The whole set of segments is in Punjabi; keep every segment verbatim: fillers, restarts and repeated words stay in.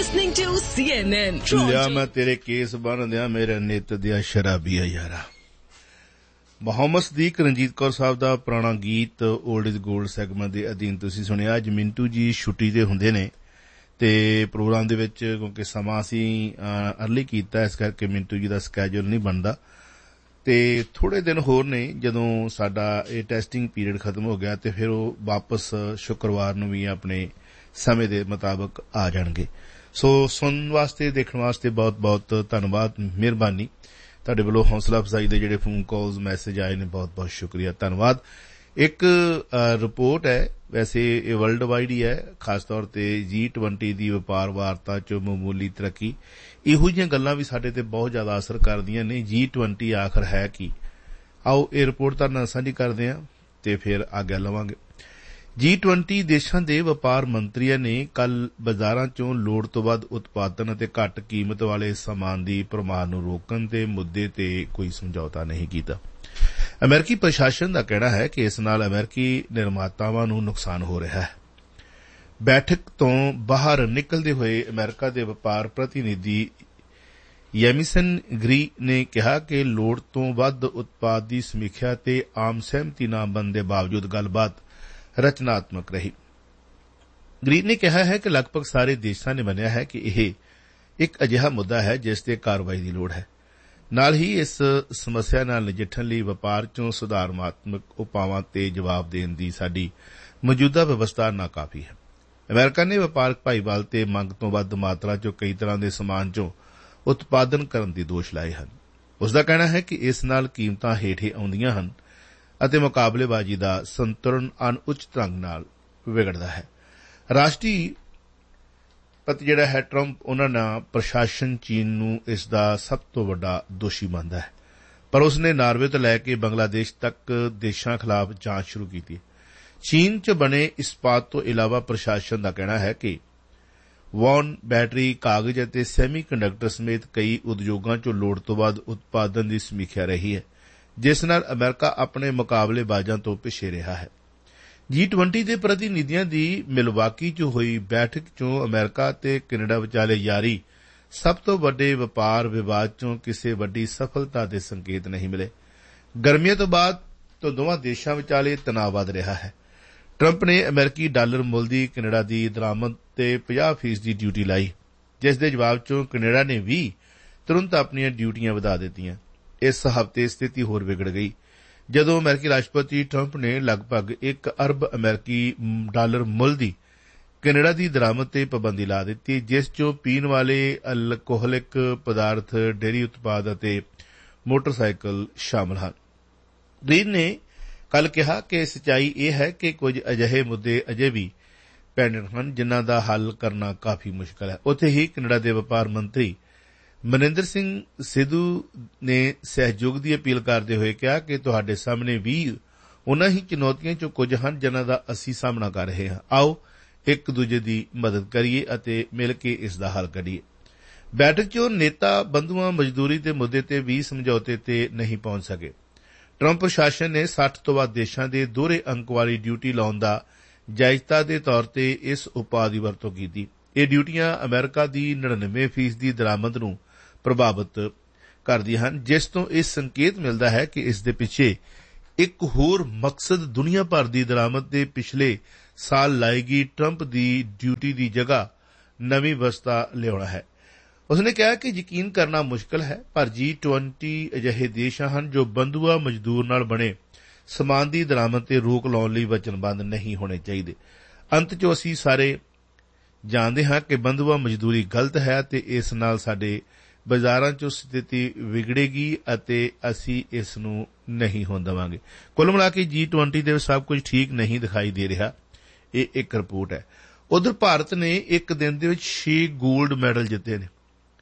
listening to C N N. ਲਿਆ ਮੈਂ ਤੇਰੇ ਕੇਸ ਬਣ ਦਿਆਂ ਮੇਰੇ ਨਿੱਤ ਦਿਆ ਸ਼ਰਾਬੀਆ ਯਾਰਾ। ਮੁਹੰਮਦ ਸਦੀਕ ਰਣਜੀਤ ਕੌਰ ਸਾਹਿਬ ਦਾ ਪੁਰਾਣਾ ਗੀਤ ਓਲਡ ਇਜ਼ ਗੋਲਡ ਸੈਗਮੈਂਟ ਦੇ ਅਧੀਨ ਤੁਸੀਂ ਸੁਣਿਆ। ਅੱਜ ਮਿੰਟੂ ਜੀ ਛੁੱਟੀ ਤੇ ਹੁੰਦੇ ਨੇ ਤੇ ਪ੍ਰੋਗਰਾਮ ਦੇ ਵਿੱਚ ਕਿਉਂਕਿ ਸਮਾਂ ਅਸੀਂ ਅਰਲੀ ਕੀਤਾ, ਇਸ ਕਰਕੇ ਮਿੰਟੂ ਜੀ ਦਾ ਸਕੈਜੂਲ ਨਹੀਂ ਬਣਦਾ ਤੇ ਥੋੜੇ ਦਿਨ ਹੋਰ ਨੇ। ਜਦੋਂ ਸਾਡਾ ਇਹ ਟੈਸਟਿੰਗ ਪੀਰੀਅਡ ਖਤਮ ਹੋ ਗਿਆ ਤੇ ਫਿਰ ਉਹ ਵਾਪਸ ਸ਼ੁੱਕਰਵਾਰ ਨੂੰ ਵੀ ਆਪਣੇ ਸਮੇਂ ਦੇ ਮੁਤਾਬਕ ਆ ਜਾਣਗੇ। ਸੋ ਸੁਣਨ ਵਾਸਤੇ ਦੇਖਣ ਵਾਸਤੇ ਬਹੁਤ ਬਹੁਤ ਧੰਨਵਾਦ, ਮਿਹਰਬਾਨੀ। ਤੁਹਾਡੇ ਵੱਲੋਂ ਹੌਸਲਾ ਅਫਜ਼ਾਈ ਦੇ ਜਿਹੜੇ ਫੋਨ ਕਾਲਸ ਮੈਸੇਜ ਆਏ ਨੇ, ਬਹੁਤ ਬਹੁਤ ਸ਼ੁਕਰੀਆ, ਧੰਨਵਾਦ। ਇੱਕ ਰਿਪੋਰਟ ਹੈ, ਵੈਸੇ ਇਹ ਵਰਲਡ ਵਾਈਡ ਹੀ ਹੈ, ਖਾਸ ਤੌਰ ਤੇ ਜੀ ਟਵੰਟੀ ਦੀ ਵਪਾਰ ਵਾਰਤਾ ਚ ਮਾਮੂਲੀ ਤਰੱਕੀ। ਇਹੋ ਜਿਹੀਆਂ ਗੱਲਾਂ ਵੀ ਸਾਡੇ ਤੇ ਬਹੁਤ ਜ਼ਿਆਦਾ ਅਸਰ ਕਰਦੀਆਂ ਨੇ। ਜੀ ਟਵੰਟੀ ਆਖਰ ਹੈ ਕੀ? ਆਓ ਇਹ ਰਿਪੋਰਟ ਤੁਹਾਡੇ ਨਾਲ ਸਾਂਝੀ ਕਰਦੇ ਹਾਂ ਤੇ ਫਿਰ ਆਗਿਆ ਲਵਾਂਗੇ। ਜੀ ਟਵੰਟੀ ਦੇਸ਼ਾਂ ਦੇ ਵਪਾਰ ਮੰਤਰੀਆਂ ਨੇ ਕੱਲ ਬਾਜ਼ਾਰਾਂ ਚੋਂ ਲੋੜ ਤੋਂ ਵੱਧ ਉਤਪਾਦਨ ਅਤੇ ਘੱਟ ਕੀਮਤ ਵਾਲੇ ਸਮਾਨ ਦੀ ਭਰਮਾਰ ਨੂੰ ਰੋਕਣ ਦੇ ਮੁੱਦੇ ਤੇ ਕੋਈ ਸਮਝੌਤਾ ਨਹੀਂ ਕੀਤਾ। ਅਮਰੀਕੀ ਪ੍ਰਸ਼ਾਸਨ ਦਾ ਕਹਿਣਾ ਹੈ ਕਿ ਇਸ ਨਾਲ ਅਮਰੀਕੀ ਨਿਰਮਾਤਾਵਾਂ ਨੂੰ ਨੁਕਸਾਨ ਹੋ ਰਿਹਾ ਹੈ। ਬੈਠਕ ਤੋਂ ਬਾਹਰ ਨਿਕਲਦੇ ਹੋਏ ਅਮਰੀਕਾ ਦੇ ਵਪਾਰ ਪ੍ਰਤੀਨਿਧੀ ਯੈਮਿਸਨ ਗਰੀ ਨੇ ਕਿਹਾ ਕਿ ਲੋੜ ਤੋਂ ਵੱਧ ਉਤਪਾਦ ਦੀ ਸਮੀਖਿਆ ਤੇ ਆਮ ਸਹਿਮਤੀ ਨਾ ਬਣਨ ਦੇ ਬਾਵਜੂਦ ਗੱਲਬਾਤ ਰਚਨਾਤਮਕ ਰਹੀ। ਗਰੀਨ ਨੇ ਕਿਹਾ ਹੈ ਕਿ ਲਗਭਗ ਸਾਰੇ ਦੇਸ਼ਾਂ ਨੇ ਮੰਨਿਆ ਹੈ ਕਿ ਇਹ ਇੱਕ ਅਜਿਹਾ ਮੁੱਦਾ ਹੈ ਜਿਸ ਤੇ ਕਾਰਵਾਈ ਦੀ ਲੋੜ ਹੈ। ਨਾਲ ਹੀ ਇਸ ਸਮੱਸਿਆ ਨਾਲ ਨਜਿੱਠਣ ਲਈ ਵਪਾਰ ਚੋਂ ਸੁਧਾਰਨਾਤਮਕ ਉਪਾਵਾਂ ਤੇ ਜਵਾਬ ਦੇਣ ਦੀ ਸਾਡੀ ਮੌਜੂਦਾ ਵਿਵਸਥਾ ਨਾਕਾਫੀ ਹੈ। ਅਮਰੀਕਾ ਨੇ ਵਪਾਰਕ ਭਾਈਵਾਲ ਤੇ ਮੰਗ ਤੋਂ ਵੱਧ ਮਾਤਰਾ ਚੋਂ ਕਈ ਤਰ੍ਹਾਂ ਦੇ ਸਮਾਨ ਚੋਂ ਉਤਪਾਦਨ ਕਰਨ ਦੇ ਦੋਸ਼ ਲਾਏ ਹਨ। ਉਸ ਦਾ ਕਹਿਣਾ ਹੈ ਕਿ ਇਸ ਨਾਲ ਕੀਮਤਾਂ ਹੇਠ ਆਉਂਦੀਆਂ ਹਨ ਅਤੇ ਮੁਕਾਬਲੇਬਾਜ਼ੀ ਦਾ ਸੰਤੁਲਨ ਅਣਉਚਿਤ ਢੰਗ ਨਾਲ ਵਿਗੜਦਾ ਹੈ। ਰਾਸ਼ਟਰੀ ਪਤੀ ਜਿਹੜਾ ਹੈ ਟਰੰਪ, ਉਹਨਾਂ ਨਾਲ ਪ੍ਰਸ਼ਾਸਨ ਚੀਨ ਨੂੰ ਇਸ ਦਾ ਸਭ ਤੋਂ ਵੱਡਾ ਦੋਸ਼ੀ ਮੰਨਦਾ ਹੈ, ਪਰ ਉਸ ਨੇ ਨਾਰਵੇ ਤੋਂ ਲੈ ਕੇ ਬੰਗਲਾਦੇਸ਼ ਤੱਕ ਦੇਸ਼ਾਂ ਖਿਲਾਫ ਜਾਂਚ ਸ਼ੁਰੂ ਕੀਤੀ। ਚੀਨ ਚ ਬਣੇ ਇਸਪਾਤ ਤੋਂ ਇਲਾਵਾ ਪ੍ਰਸ਼ਾਸਨ ਦਾ ਕਹਿਣਾ ਹੈ ਕਿ ਵਾਨ, ਬੈਟਰੀ, ਕਾਗਜ਼ ਅਤੇ ਸੈਮੀ ਕੰਡਕਟਰ ਸਮੇਤ ਕਈ ਉਦਯੋਗਾਂ ਚ ਲੋੜ ਤੋਂ ਵੱਧ ਉਤਪਾਦਨ ਦੀ ਸਮੀਖਿਆ ਰਹੀ ਹੈ, ਜਿਸ ਨਾਲ ਅਮਰੀਕਾ ਆਪਣੇ ਮੁਕਾਬਲੇਬਾਜ਼ਾਂ ਤੋਂ ਪਿੱਛੇ ਰਿਹਾ ਹੈ। ਜੀ ਟਵੰਟੀ ਦੇ ਪ੍ਰਤੀਨਿਧੀਆਂ ਦੀ ਮਿਲਵਾਕੀ ਚ ਹੋਈ ਬੈਠਕ ਚੋਂ ਅਮਰੀਕਾ ਤੇ ਕੈਨੇਡਾ ਵਿਚਾਲੇ ਜਾਰੀ ਸਭ ਤੋਂ ਵੱਡੇ ਵਪਾਰ ਵਿਵਾਦ ਚੋਂ ਕਿਸੇ ਵੱਡੀ ਸਫਲਤਾ ਦੇ ਸੰਕੇਤ ਨਹੀਂ ਮਿਲੇ। ਗਰਮੀਆਂ ਤੋਂ ਬਾਅਦ ਤੋਂ ਦੋਵਾਂ ਦੇਸ਼ਾਂ ਵਿਚਾਲੇ ਤਣਾਅ ਵਧ ਰਿਹਾ ਹੈ। ਟਰੰਪ ਨੇ ਅਮਰੀਕੀ ਡਾਲਰ ਮੁੱਲ ਦੀ ਕੈਨੇਡਾ ਦੀ ਦਰਾਮਦ ਤੇ ਪੰਜਾਹ ਫੀਸਦੀ ਡਿਊਟੀ ਲਾਈ, ਜਿਸ ਦੇ ਜਵਾਬ ਚੋਂ ਕੈਨੇਡਾ ਨੇ ਵੀ ਤੁਰੰਤ ਆਪਣੀਆਂ ਡਿਊਟੀਆਂ ਵਧਾ ਦਿੱਤੀਆਂ। ਇਸ ਹਫ਼ਤੇ ਸਥਿਤੀ ਹੋਰ ਵਿਗੜ ਗਈ ਜਦੋਂ ਅਮਰੀਕੀ ਰਾਸ਼ਟਰਪਤੀ ਟਰੰਪ ਨੇ ਲਗਭਗ ਇੱਕ ਅਰਬ ਅਮਰੀਕੀ ਡਾਲਰ ਮੁੱਲ ਦੀ ਕੈਨੇਡਾ ਦੀ ਦਰਾਮਦ ਤੇ ਪਾਬੰਦੀ ਲਾ ਦਿੱਤੀ, ਜਿਸ ਚੋਂ ਪੀਣ ਵਾਲੇ ਅਲਕੋਹਲਿਕ ਪਦਾਰਥ, ਡੇਅਰੀ ਉਤਪਾਦ ਅਤੇ ਮੋਟਰਸਾਈਕਲ ਸ਼ਾਮਲ ਹਨ। ਗਰੀਨ ਨੇ ਕੱਲ ਕਿਹਾ ਕਿ ਸੱਚਾਈ ਇਹ ਹੈ ਕਿ ਕੁਝ ਅਜਿਹੇ ਮੁੱਦੇ ਅਜੇ ਵੀ ਪੈਂਡਿੰਗ ਹਨ ਜਿਨ੍ਹਾਂ ਦਾ ਹੱਲ ਕਰਨਾ ਕਾਫੀ ਮੁਸ਼ਕਲ ਹੈ। ਉੱਥੇ ਹੀ ਕੈਨੇਡਾ ਦੇ ਵਪਾਰ ਮੰਤਰੀ ਮਨਿੰਦਰ ਸਿੰਘ ਸਿੱਧੂ ਨੇ ਸਹਿਯੋਗ ਦੀ ਅਪੀਲ ਕਰਦੇ ਹੋਏ ਕਿਹਾ ਕਿ ਤੁਹਾਡੇ ਸਾਹਮਣੇ ਵੀ ਉਨ੍ਹਾਂ ਹੀ ਚੁਣੌਤੀਆਂ ਚੋਂ ਕੁਝ ਹਨ ਜਿਨ੍ਹਾਂ ਦਾ ਅਸੀਂ ਸਾਹਮਣਾ ਕਰ ਰਹੇ ਹਾਂ। ਆਓ ਇੱਕ ਦੂਜੇ ਦੀ ਮਦਦ ਕਰੀਏ ਅਤੇ ਮਿਲ ਕੇ ਇਸ ਦਾ ਹੱਲ ਕੱਢੀਏ। ਬੈਠਕ ਚੋਂ ਨੇਤਾ ਬੰਧੂਆਂ ਮਜ਼ਦੂਰੀ ਦੇ ਮੁੱਦੇ ਤੇ ਵੀ ਸਮਝੌਤੇ ਤੇ ਨਹੀਂ ਪਹੁੰਚ ਸਕੇ। ਟਰੰਪ ਪ੍ਰਸ਼ਾਸਨ ਨੇ ਸੱਠ ਤੋਂ ਵੱਧ ਦੇਸ਼ਾਂ ਦੇ ਦੋਹਰੇ ਅੰਕ ਵਾਲੀ ਡਿਊਟੀ ਲਾਉਣ ਦਾ ਜਾਇਜ਼ਤਾ ਦੇ ਤੌਰ ਤੇ ਇਸ ਉਪਾਅ ਦੀ ਵਰਤੋਂ ਕੀਤੀ। ਇਹ ਡਿਊਟੀਆਂ ਅਮਰੀਕਾ ਦੀ ਨੜਿਨਵੇਂ ਫੀਸਦੀ ਦਰਾਮਦ ਨੂੰ ਪ੍ਰਭਾਵਿਤ ਕਰਦੀਆਂ ਹਨ, ਜਿਸ ਤੋਂ ਇਹ ਸੰਕੇਤ ਮਿਲਦਾ ਹੈ ਕਿ ਇਸ ਦੇ ਪਿੱਛੇ ਇੱਕ ਹੋਰ ਮਕਸਦ ਦੁਨੀਆ ਭਰ ਦੀ ਦਰਾਮਦ ਦੇ ਪਿਛਲੇ ਸਾਲ ਲਾਈ ਗਈ ਟਰੰਪ ਦੀ ਡਿਊਟੀ ਦੀ ਜਗ੍ਹਾ ਨਵੀਂ ਵਿਵਸਥਾ ਲਿਆਉਣਾ ਹੈ। ਉਸ ਨੇ ਕਿਹਾ ਕਿ ਯਕੀਨ ਕਰਨਾ ਮੁਸ਼ਕਲ ਹੈ, ਪਰ ਜੀ ਟਵੰਟੀ ਅਜਿਹੇ ਦੇਸ਼ ਹਨ ਜੋ ਬੰਧੂਆ ਮਜ਼ਦੂਰ ਨਾਲ ਬਣੇ ਸਮਾਨ ਦੀ ਦਰਾਮਦ ਤੇ ਰੋਕ ਲਾਉਣ ਲਈ ਵਚਨਬੱਧ ਨਹੀਂ ਹੋਣੇ ਚਾਹੀਦੇ। ਅੰਤ ਚ ਅਸੀਂ ਸਾਰੇ ਜਾਣਦੇ ਹਾਂ ਕਿ ਬੰਧੂਆ ਮਜ਼ਦੂਰੀ ਗਲਤ ਹੈ ਅਤੇ ਇਸ ਨਾਲ ਸਾਡੇ ਬਾਜ਼ਾਰਾਂ ਚ ਸਥਿਤੀ ਵਿਗੜੇਗੀ ਅਤੇ ਅਸੀਂ ਇਸ ਨੂੰ ਨਹੀਂ ਹੋਣ ਦੇਵਾਂਗੇ। ਕੁੱਲ ਮਿਲਾ ਕੇ ਜੀ ਟਵੰਟੀ ਦੇ ਵਿੱਚ ਸਭ ਕੁਝ ਠੀਕ ਨਹੀਂ ਦਿਖਾਈ ਦੇ ਰਿਹਾ। ਇਹ ਇੱਕ ਰਿਪੋਰਟ ਹੈ। ਉਧਰ ਭਾਰਤ ਨੇ ਇੱਕ ਦਿਨ ਦੇ ਵਿੱਚ ਛੇ ਗੋਲਡ ਮੈਡਲ ਜਿੱਤੇ ਨੇ।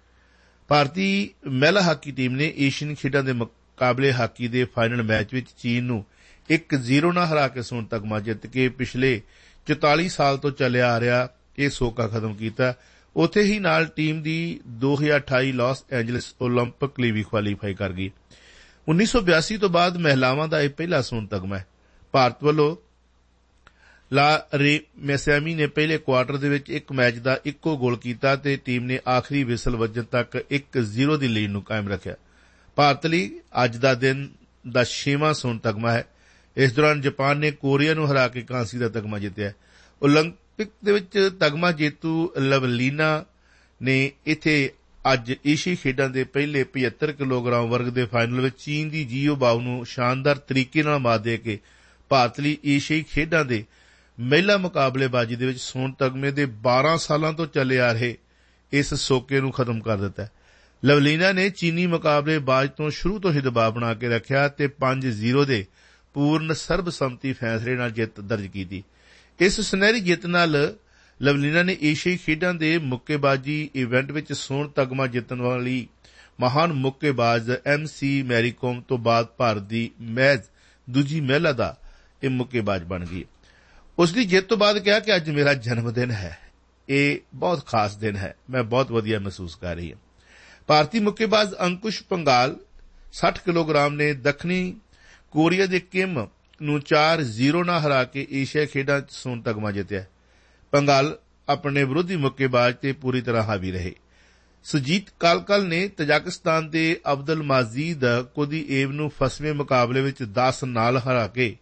ਭਾਰਤੀ ਮਹਿਲਾ ਹਾਕੀ ਟੀਮ ਨੇ ਏਸ਼ੀਅਨ ਖੇਡਾਂ ਦੇ ਮੁਕਾਬਲੇ ਹਾਕੀ ਦੇ ਫਾਈਨਲ ਮੈਚ ਵਿੱਚ ਚੀਨ ਨੂੰ ਇੱਕ ਜ਼ੀਰੋ ਨਾਲ ਹਰਾ ਕੇ ਸੋਨ ਤਗਮਾ ਜਿੱਤ ਕੇ ਪਿਛਲੇ ਚੁਤਾਲੀ ਸਾਲ ਤੋਂ ਚੱਲਿਆ ਆ ਰਿਹਾ ਇਹ ਸੋਕਾ ਖਤਮ ਕੀਤਾ। ਉੱਥੇ ਹੀ ਨਾਲ ਟੀਮ ਦੀ ਦੋ ਹਜ਼ਾਰ ਅਠਾਈ ਲਾਸ ਐਂਜਲਸ ਓਲੰਪਿਕ ਲਈ ਵੀ ਕੁਆਲੀਫਾਈ ਕਰ ਗਈ। ਉੱਨੀ ਸੌ ਬਿਆਸੀ ਤੋਂ ਬਾਅਦ ਮਹਿਲਾਵਾਂ ਦਾ ਇਹ ਪਹਿਲਾ ਸੋਨ ਤਗਮਾ ਹੈ। ਭਾਰਤ ਵੱਲੋਂ ਲਾ ਰੇ ਮੈਸੈਮੀ ਨੇ ਪਹਿਲੇ ਕੁਆਰਟਰ ਦੇ ਵਿੱਚ ਇੱਕ ਮੈਚ ਦਾ ਇੱਕੋ ਗੋਲ ਕੀਤਾ ਤੇ ਟੀਮ ਨੇ ਆਖਰੀ ਵਿਸਲ ਵੱਜਣ ਤੱਕ ਇੱਕ ਜ਼ੀਰੋ ਦੀ ਲੀਡ ਨੂੰ ਕਾਇਮ ਰੱਖਿਆ। ਭਾਰਤ ਲਈ ਅੱਜ ਦਾ ਦਿਨ ਦਾ ਛੇਵਾਂ ਸੋਨ ਤਗਮਾ ਹੈ। ਇਸ ਦੌਰਾਨ ਜਾਪਾਨ ਨੇ ਕੋਰੀਆ ਨੂੰ ਹਰਾ ਕੇ ਕਾਂਸੀ ਦਾ ਤਗਮਾ ਜਿੱਤਿਆ। ਓਲੰਪਿਕ ਦੇ ਵਿੱਚ ਤਗਮਾ ਜੇਤੂ ਲਵਲੀਨਾ ਨੇ ਇੱਥੇ ਅੱਜ ਏਸ਼ੀਆਈ ਖੇਡਾਂ ਦੇ ਪਹਿਲੇ ਪਝੱਤਰ ਕਿਲੋਗ੍ਰਾਮ ਵਰਗ ਦੇ ਫਾਈਨਲ ਵਿੱਚ ਚੀਨ ਦੀ ਜੀਓ ਬਾਓ ਨੂੰ ਸ਼ਾਨਦਾਰ ਤਰੀਕੇ ਨਾਲ ਮਾਤ ਦੇ ਕੇ ਭਾਰਤ ਲਈ ਏਸ਼ੀਆਈ ਖੇਡਾਂ ਦੇ ਮਹਿਲਾ ਮੁਕਾਬਲੇਬਾਜ਼ੀ ਦੇ ਵਿੱਚ ਸੋਨ ਤਗਮੇ ਦੇ ਬਾਰਾਂ ਸਾਲਾਂ ਤੋਂ ਚੱਲੇ ਆ ਰਹੇ ਇਸ ਸੋਕੇ ਨੂੰ ਖਤਮ ਕਰ ਦਿੱਤਾ। ਲਵਲੀਨਾ ਨੇ ਚੀਨੀ ਮੁਕਾਬਲੇਬਾਜ਼ ਤੋਂ ਸ਼ੁਰੂ ਤੋਂ ਹੀ ਦਬਾਅ ਬਣਾ ਕੇ ਰੱਖਿਆ ਤੇ ਪੰਜ ਜ਼ੀਰੋ ਦੇ ਪੂਰਨ ਸਰਬਸੰਮਤੀ ਫੈਸਲੇ ਨਾਲ ਜਿੱਤ ਦਰਜ ਕੀਤੀ। ਇਸ ਸੁਨਹਿਰੀ ਜਿੱਤ ਨਾਲ ਲਵਲੀਨਾ ਨੇ ਏਸ਼ੀਆਈ ਖੇਡਾਂ ਦੇ ਮੁੱਕੇਬਾਜ਼ੀ ਇਵੈਂਟ ਵਿੱਚ ਸੋਨ ਤਗਮਾ ਜਿੱਤਣ ਵਾਲੀ ਮਹਾਨ ਮੁੱਕੇਬਾਜ਼ ਐਮ ਸੀ ਮੈਰੀ ਕੋਮ ਤੋਂ ਬਾਅਦ ਭਾਰਤ ਦੀ ਮਹਿਜ਼ ਦੂਜੀ ਮਹਿਲਾ ਦਾ ਇਹ ਮੁੱਕੇਬਾਜ਼ ਬਣ ਗਈ। ਉਸ ਦੀ ਜਿੱਤ ਤੋਂ ਬਾਅਦ ਕਿਹਾ ਕਿ ਅੱਜ ਮੇਰਾ ਜਨਮ ਦਿਨ ਹੈ, ਇਹ ਬਹੁਤ ਖਾਸ ਦਿਨ ਹੈ, ਮੈਂ ਬਹੁਤ ਵਧੀਆ ਮਹਿਸੂਸ ਕਰ ਰਹੀ ਹਾਂ। ਭਾਰਤੀ ਮੁੱਕੇਬਾਜ਼ ਅੰਕੁਸ਼ ਪੰਗਾਲ ਸੱਠ ਕਿਲੋਗ੍ਰਾਮ ਨੇ ਦੱਖਣੀ ਕੋਰੀਆ ਦੇ ਕਿਮ ਨੂੰ ਚਾਰ ਜ਼ੀਰੋ ਨਾਲ ਹਰਾ ਕੇ ਏਸ਼ੀਆ ਖੇਡਾਂ ਚ ਸੋਨ ਤਗਮਾ ਜਿੱਤਿਆ। ਪੰਗਾਲ ਆਪਣੇ ਵਿਰੋਧੀ ਮੁੱਕੇਬਾਜ਼ ਤੇ ਪੂਰੀ ਤਰ੍ਹਾਂ ਹਾਵੀ ਰਹੇ। ਸੁਜੀਤ ਕਾਲਕਲ ਨੇ ਤਜਾਕਿਸਤਾਨ ਦੇ ਅਬਦੁਲ ਮਾਜੀਦ ਕੋਦੀਏਵ ਨੂੰ ਫਸਵੇਂ ਮੁਕਾਬਲੇ ਵਿੱਚ ਦਸ ਨਾਲ ਹਰਾ ਕੇ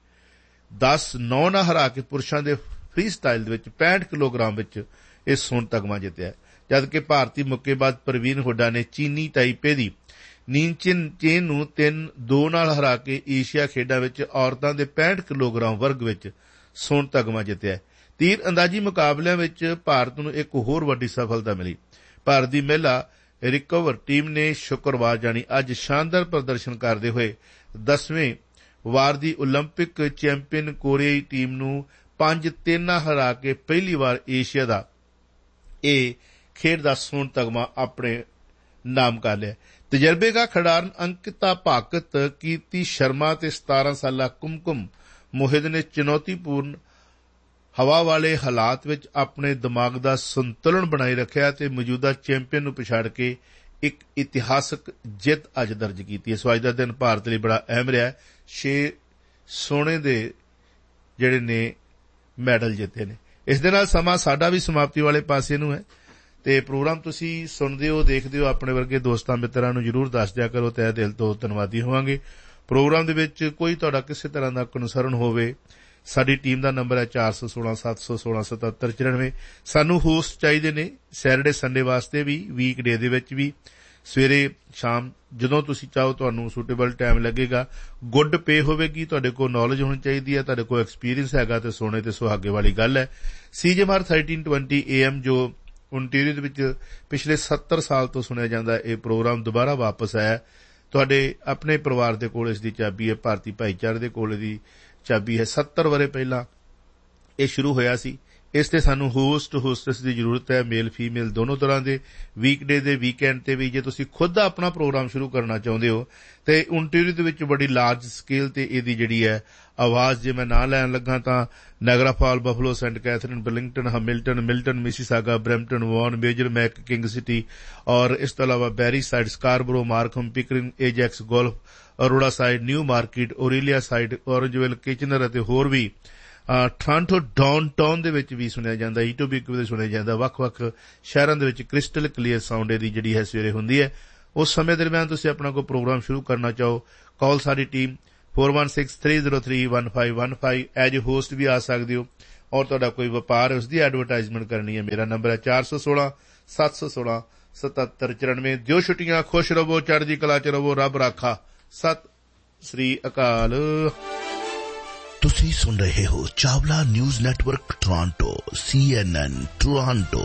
ਦਸ ਨੌ ਨਾਲ ਹਰਾ ਕੇ ਪੁਰਸ਼ਾਂ ਦੇ ਫਰੀ ਸਟਾਈਲ ਦੇ ਵਿੱਚ ਪੈਂਹਠ ਕਿਲੋਗ੍ਰਾਮ ਵਿੱਚ ਇਹ ਸੋਨ ਤਗਮਾ ਜਿੱਤਿਆ। ਜਦਕਿ ਭਾਰਤੀ ਮੁੱਕੇਬਾਜ਼ ਪ੍ਰਵੀਨ ਹੁੱਡਾ ਨੇ ਚੀਨੀ ਤਾਈਪੇ ਦੀ ਨੀਨਚਿਨ ਚੇਨ ਨੂੰ ਤਿੰਨ ਦੋ ਨਾਲ ਹਰਾ ਕੇ ਏਸ਼ੀਆ ਖੇਡਾਂ ਵਿੱਚ ਔਰਤਾਂ ਦੇ ਪੈਂਹਠ ਕਿਲੋਗ੍ਰਾਮ ਵਰਗ ਵਿੱਚ ਸੋਨ ਤਗਮਾ ਜਿੱਤਿਆ। ਤੀਰ ਅੰਦਾਜ਼ੀ ਮੁਕਾਬਲਿਆਂ ਵਿੱਚ ਭਾਰਤ ਨੂੰ ਇੱਕ ਹੋਰ ਵੱਡੀ ਸਫਲਤਾ ਮਿਲੀ। ਭਾਰਤ ਦੀ ਮਹਿਲਾ ਰਿਕਵਰ ਟੀਮ ਨੇ ਸ਼ੁੱਕਰਵਾਰ ਜਾਣੀ ਅੱਜ ਸ਼ਾਨਦਾਰ ਪ੍ਰਦਰਸ਼ਨ ਕਰਦੇ ਹੋਏ ਦਸਵੇਂ ਵਾਰ ਦੀ ਓਲੰਪਿਕ ਚੈਂਪੀਅਨ ਕੋਰੀਆਈ ਟੀਮ ਨੂੰ ਪੰਜ ਤਿੰਨ ਨਾਲ ਹਰਾ ਕੇ ਪਹਿਲੀ ਵਾਰ ਏਸ਼ੀਆ ਦਾ ਇਹ ਖੇਡ ਦਾ ਸੋਨ ਤਗਮਾ ਆਪਣੇ ਨਾਮ ਕਰ ਲਿਆ। ਤਜਰਬੇਕਾਰ ਖਿਡਾਰਨ ਅੰਕਿਤਾ ਭਾਕਤ, ਕੀਰਤੀ ਸ਼ਰਮਾ ਤੇ ਸਤਾਰਾਂ ਸਾਲਾ ਕੁਮਕੁਮ ਮੋਹਿਤ ਨੇ ਚੁਣੌਤੀਪੂਰਨ ਹਵਾ ਵਾਲੇ ਹਾਲਾਤ ਵਿੱਚ ਆਪਣੇ ਦਿਮਾਗ ਦਾ ਸੰਤੁਲਨ ਬਣਾਈ ਰੱਖਿਆ ਤੇ ਮੌਜੂਦਾ ਚੈਂਪੀਅਨ ਨੂੰ ਪਛਾੜ ਕੇ ਇੱਕ ਇਤਿਹਾਸਕ ਜਿੱਤ ਅੱਜ ਦਰਜ ਕੀਤੀ ਹੈ। ਸੋ ਅੱਜ ਦਾ ਦਿਨ ਭਾਰਤ ਲਈ ਬੜਾ ਅਹਿਮ ਰਿਹਾ। ਛੇ ਸੋਨੇ ਦੇ ਜਿਹੜੇ ਨੇ ਮੈਡਲ ਜਿੱਤੇ ਨੇ। ਇਸ ਦੇ ਨਾਲ ਸਮਾਂ ਸਾਡਾ ਵੀ ਸਮਾਪਤੀ ਵਾਲੇ ਪਾਸੇ ਨੂੰ ਹੈ ਤੇ ਪ੍ਰੋਗਰਾਮ ਤੁਸੀਂ ਸੁਣਦੇ ਹੋ, ਦੇਖਦੇ ਹੋ, ਆਪਣੇ ਵਰਗੇ ਦੋਸਤਾਂ ਮਿੱਤਰਾਂ ਨੂੰ ਜ਼ਰੂਰ ਦੱਸ ਦਿਆ ਕਰੋ। ਤਹਿ ਦਿਲ ਤੋਂ ਧੰਨਵਾਦੀ ਹੋਵਾਂਗੇ। ਪ੍ਰੋਗਰਾਮ ਦੇ ਵਿੱਚ ਕੋਈ ਤੁਹਾਡਾ ਕਿਸੇ ਤਰ੍ਹਾਂ ਦਾ ਕਨਸਰਨ ਹੋਵੇ, ਸਾਡੀ ਟੀਮ ਦਾ ਨੰਬਰ ਹੈ ਚਾਰ ਸੌ ਸੋਲਾਂ ਸੱਤ ਸੌ ਸੋਲਾਂ ਸਤੱਤਰ ਚੁਰਾਨਵੇਂ। ਸਾਨੂੰ ਹੋਸਟ ਚਾਹੀਦੇ ਨੇ ਸੈਟਰਡੇ ਸੰਡੇ ਵਾਸਤੇ ਵੀ, ਵੀਕ ਡੇ ਦੇ ਵਿੱਚ ਵੀ, ਸਵੇਰੇ ਸ਼ਾਮ ਜਦੋਂ ਤੁਸੀਂ ਚਾਹੋ ਤੁਹਾਨੂੰ ਸੂਟੇਬਲ ਟਾਈਮ ਲੱਗੇਗਾ। ਗੁੱਡ ਪੇ ਹੋਵੇਗੀ, ਤੁਹਾਡੇ ਕੋਲ ਨੌਲੇਜ ਹੋਣੀ ਚਾਹੀਦੀ ਹੈ, ਤੁਹਾਡੇ ਕੋਲ ਐਕਸਪੀਰੀਅੰਸ ਹੈਗਾ ਤੇ ਸੋਨੇ ਤੇ ਸੁਹਾਗੇ ਵਾਲੀ ਗੱਲ ਹੈ। ਸੀਜੇਐਮਆਰ ਥਰਟੀਨ ਟਵੈਂਟੀ ਏ ਐਮ ਜੋ ਓਨਟਾਰੀਓ ਦੇ ਵਿੱਚ ਪਿਛਲੇ ਸੱਤਰ ਸਾਲ ਤੋਂ ਸੁਣਿਆ ਜਾਂਦਾ ਇਹ ਪ੍ਰੋਗਰਾਮ ਦੁਬਾਰਾ ਵਾਪਸ ਆਇਆ। ਤੁਹਾਡੇ ਆਪਣੇ ਪਰਿਵਾਰ ਦੇ ਕੋਲ ਇਸ ਦੀ ਚਾਬੀ ਹੈ, ਭਾਰਤੀ ਭਾਈਚਾਰੇ ਦੇ ਕੋਲ ਇਹਦੀ ਚਾਬੀ ਹੈ। ਸੱਤਰ ਵਰੇ ਪਹਿਲਾਂ ਇਹ ਸ਼ੁਰੂ ਹੋਇਆ ਸੀ। ਇਸ ਤੇ ਸਾਨੂੰ ਹੋਸਟ ਹੋਸਟਸ ਦੀ ਜ਼ਰੂਰਤ ਹੈ, ਮੇਲ ਫੀਮੇਲ ਦੋਨੋਂ ਤਰ੍ਹਾਂ ਦੇ। ਵੀਕਡੇ ਦੇ ਵੀਕਐਂਡ ਤੇ ਵੀ ਜੇ ਤੁਸੀਂ ਖੁਦ ਦਾ ਆਪਣਾ ਪ੍ਰੋਗਰਾਮ ਸ਼ੁਰੂ ਕਰਨਾ ਚਾਹੁੰਦੇ ਹੋ ਤੇ ਓਨਟਾਰੀਓ ਦੇ ਵਿੱਚ ਬੜੀ ਲਾਰਜ ਸਕੇਲ ਤੇ ਇਹਦੀ ਜਿਹੜੀ ਹੈ ਆਵਾਜ਼, ਜੇ ਮੈਂ ਨਾਂ ਲੈਣ ਲੱਗਾ ਤਾਂ Niagara fall, Buffalo, Saint Catherine, ਬਲਿੰਗਟਨ, Hamilton, Milton, Mississauga, Brampton, ਵਾਨ, major, ਮੈਕ, ਕਿੰਗ ਸਿਟੀ ਔਰ ਇਸ ਤੋਂ ਇਲਾਵਾ ਬੈਰੀ side, Scarborough, ਮਾਰਕਹਮ, Pickering, ਏਜੈਕਸ, golf, Arora side, new market, ਓਰੇਲੀਆ side, ਔਰੰਜਵਿਲ, Kitchener ਅਤੇ ਹੋਰ ਵੀ ਟੋਰਾਂਟੋ ਡਾਊਨਟਾਊਨ ਦੇ ਵਿੱਚ ਵੀ ਸੁਣਿਆ ਜਾਂਦਾ, ਈਟੋਬੀਕ ਵੀ ਸੁਣਿਆ ਜਾਂਦਾ। ਵੱਖ-ਵੱਖ ਸ਼ਹਿਰਾਂ ਦੇ ਵਿੱਚ ਕ੍ਰਿਸਟਲ ਕਲੀਅਰ ਸਾਊਂਡ ਇਹਦੀ ਜਿਹੜੀ ਹੈ ਸਵੇਰੇ ਹੁੰਦੀ ਹੈ। ਉਸ ਸਮੇਂ ਦਰਮਿਆਨ ਤੁਸੀਂ ਆਪਣਾ ਕੋਈ ਪ੍ਰੋਗਰਾਮ ਸ਼ੁਰੂ ਕਰਨਾ ਚਾਹੋ, ਕਾਲ ਸਾਡੀ team four one six three zero three one five one five. As host ਵੀ ਆ ਸਕਦੇ ਹੋ ਔਰ ਤੁਹਾਡਾ ਕੋਈ ਵਪਾਰ ਹੈ ਉਸ ਦੀ ਐਡਵਰਟਾਈਜ਼ਮੈਂਟ ਕਰਨੀ ਹੈ। ਮੇਰਾ ਨੰਬਰ ਹੈ ਚਾਰ ਸੌ ਸੋਲਾਂ ਸੱਤ ਸੌ ਸੋਲਾਂ ਸਤੱਤਰ ਚੁਰਾਨਵੇਂ। ਦਿਓ ਛੁੱਟੀਆਂ, ਖੁਸ਼ ਰਵੋ, ਚੜ੍ਹਦੀ ਕਲਾ ਚ ਰਵੋ, ਰੱਬ ਰਾਖਾ। ਸਤਿ ਸ੍ਰੀ ਅਕਾਲ। ਤੁਸੀਂ ਸੁਣ ਰਹੇ ਹੋ Chawla news network Toronto, C N N Toronto.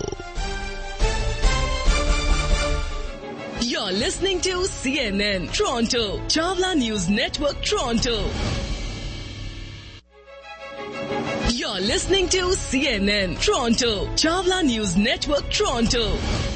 You're listening to C N N Toronto, Chawla News Network Toronto. You're listening to C N N Toronto, Chawla News Network Toronto.